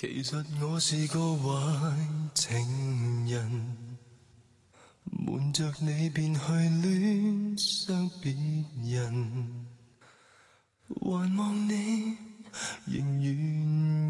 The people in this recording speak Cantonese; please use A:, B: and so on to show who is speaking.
A: 其實我是個壞情人，瞞着你便去戀上別人，還望你仍願